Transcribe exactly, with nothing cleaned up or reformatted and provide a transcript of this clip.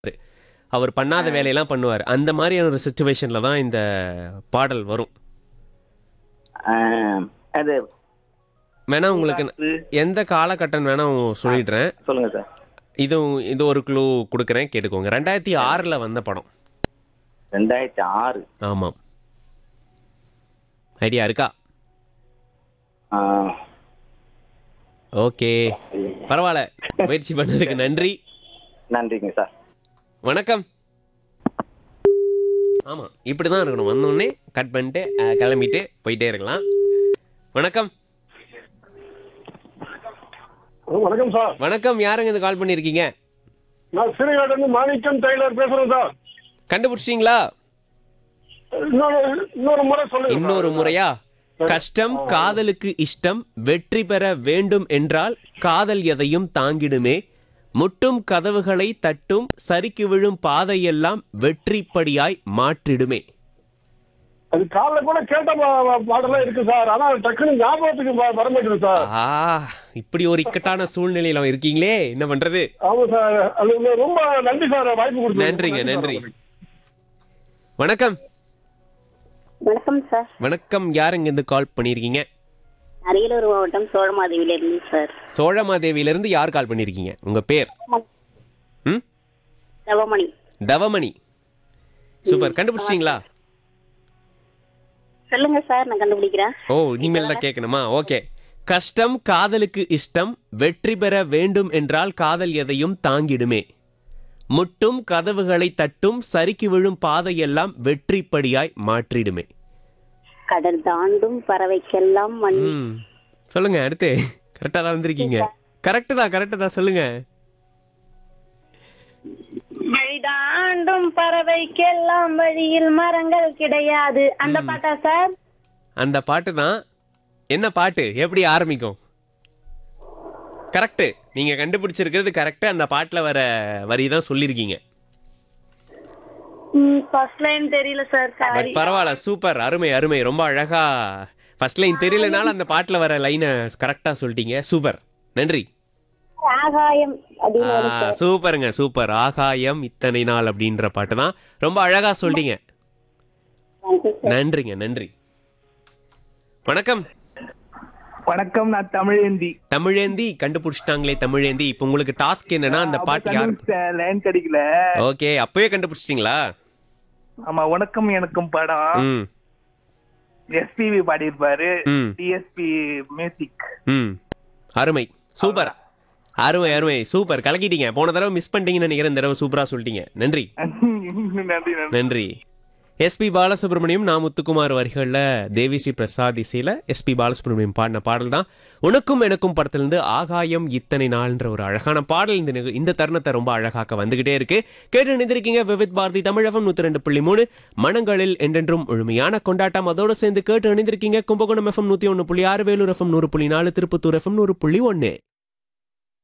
அவர் பண்ணாத ஆ. வேலையெல்லாம் பண்ணுவாரு. அந்த மாதிரியான ஒரு சிச்சுவேஷன்ல தான் இந்த பாடல் வரும். ஆ, அது வேணா உங்களுக்கு பூங்காத்து. எந்த காலகட்டம் வேணா சொல்லிடுறேன். சொல்லுங்க சார். இது இது ஒரு க்ளூ குடுக்குறேன் கேட்டுக்கோங்க. ரெண்டாயிரத்தி ஆறுல வந்த படம். ரெண்டாயிரத்தி ஆறு. ஆமாம். ஐடியா இருக்கா? ஆ, ஓகே. பரவாயில்ல. முயற்சி பண்ணதுக்கு நன்றி. நன்றிங்க சார். வணக்கம். ஆமா இப்படிதான் இருக்கணும். வந்தோடனே கட் பண்ணிட்டு அஹ், கிளம்பிட்டு போயிட்டே இருக்கலாம். வணக்கம். வணக்கம் சார். வணக்கம். யாருங்க இது கால் பண்ணியிருக்கீங்க? நான் சிறுகாடு மாணிக்கம் டெய்லர் பேசுறேன் சார். கண்டுபிடிச்சிட்டீங்களா? இன்னொரு இன்னொரு முறை சொல்லுங்க. இன்னொரு முறையா? கஷ்டம் காதலுக்கு இஷ்டம் வெற்றி பெற வேண்டும் என்றால் காதல் எதையும் தாங்கிடுமே, முட்டும் கதவுகளை தட்டும் சறுக்கி விழும் பாதையெல்லாம் வெற்றிப்படியாய் மாற்றிடுமே. அது காலைல கூட கேட்ட பா- பாடலாம் இருக்கு சார். ஆனா டக்குனு ஞாபகத்துக்கு வ- வர மாட்டேங்குது சார். ஆ இப்படி ஒரு இக்கட்டான சூழ்நிலையில இருக்கீங்களே, என்ன பண்றது? ஆமா சார். அது உங்க ரொம்ப நன்றி சார், வாய்ப்பு கொடுத்து. நன்றிங்க, நன்றி. வணக்கம். வணக்கம் சார். வணக்கம். யாருங்க இருந்து கால் பண்ணியிருக்கீங்க? அரியலூர் மாவட்டம் சோழமாதேவியிலிருந்து சார். சோழமாதேவியிலிருந்து யார் கால் பண்ணியிருக்கீங்க? உங்க பேர்? ம் தவமணி. தவமணி. சூப்பர். கண்டுபிடிச்சிட்டீங்களா? சொல்லுங்க சார், நான் கண்டுபிடிக்கிறேன். ஓ இனிமேல் தான் கேட்கணுமா? ஓகே. கஷ்டம் காதலுக்கு இஷ்டம் வெற்றி பெற வேண்டும் என்றால் காதல் எதையும் தாங்கிடுமே, முட்டும் கதவுகளை தட்டும் சறுக்கி விழும் பாதையெல்லாம் வெற்றிப்படியாய் மாற்றிடுமே. கடல் தாண்டும் பறவைக்கெல்லாம் மண். ம் சொல்லுங்க. அடுத்து கரெக்டா தான் வந்திருக்கீங்க. கரெக்டு தான், கரெக்டு தான். சொல்லுங்க. வழி தாண்டும் பறவைக்கெல்லாம் வழியில் மரங்கள் கிடையாது. அந்த பாட்டா சார்? அந்த பாட்டு தான். என்ன பாட்டு? எப்படி ஆரம்பிக்கும்? கரெக்டு. நீங்க கண்டுபிடிச்சிருக்கிறது கரெக்டு. அந்த பாட்டுல வர வரி தான் சொல்லியிருக்கீங்க. ஃபர்ஸ்ட் லைன் தெரியல சார், பட் சாரி. பரவாயில்ல. சூப்பர். அருமை அருமை. ரொம்ப அழகா ஃபர்ஸ்ட் லைன் தெரியலனாலும் அந்த பாட்டுல வர லைனை கரெக்டா சொல்லிட்டீங்க. சூப்பர். நன்றி. ஆகாயம் அப்படின்னு வரும் ஆ, சார். சூப்பருங்க. சூப்பர். ஆகாயம் இத்தனை நாள் அப்படின்ற பாட்டு தான். ரொம்ப அழகா சொல்லிட்டீங்க. நன்றி சார். நன்றிங்க, நன்றி. வணக்கம். வணக்கம், நான் தமிழேந்தி. தமிழேந்தி. கண்டுபிடிச்சிட்டாங்களே தமிழேந்தி. இப்போ உங்களுக்கு டாஸ்க் என்னன்னா அந்த பாட்டு யார்? லைன் கிடைக்கல. ஓகே. அப்பவே கண்டுபிடிச்சிட்டீங்களா? ஆமா, உனக்கும் எனக்கும் படம். ம் எஸ்பிவி பாடியிருப்பாரு. ம் டிஎஸ்பி மியூசிக். ம் அருமை. சூப்பர். அருமை அருமை. சூப்பர். கலக்கிட்டீங்க. போன தடவை மிஸ் பண்ணிட்டீங்கன்னு நினைக்கிறேன். இந்த தடவை சூப்பரா சொல்லிட்டீங்க. நன்றி, நன்றி நன்றி. நன்றி. எஸ்பி பாலசுப்ரமணியம், நா முத்துக்குமார் வரிகளில் தேவிஸ்ரீ பிரசாத் இசையில் எஸ்பி பாலசுப்ரமணியம் பாடின பாடல் தான் உனக்கும் எனக்கும் படத்திலிருந்து ஆகாயம் இத்தனை நாள்ன்ற ஒரு அழகான பாடல் இந்த நிக- இந்த தருணத்தை ரொம்ப அழகாக்க வந்துகிட்டே இருக்கு. கேட்டு நினைந்திருக்கீங்க விவித் பாரதி தமிழகம் நூற்றி ரெண்டு புள்ளி மூணு மனங்களில் என்றென்றும் முழுமையான கொண்டாட்டம். அதோடு சேர்ந்து கேட்டு நினைந்திருக்கீங்க கும்பகோணம் எஃப்எம் நூற்றி ஒன்று புள்ளி ஆறு, வேலூர் எஃப்எம் நூறு புள்ளி நாலு, திருப்பத்தூர் எஃப்எம் நூறு புள்ளி ஒன்று.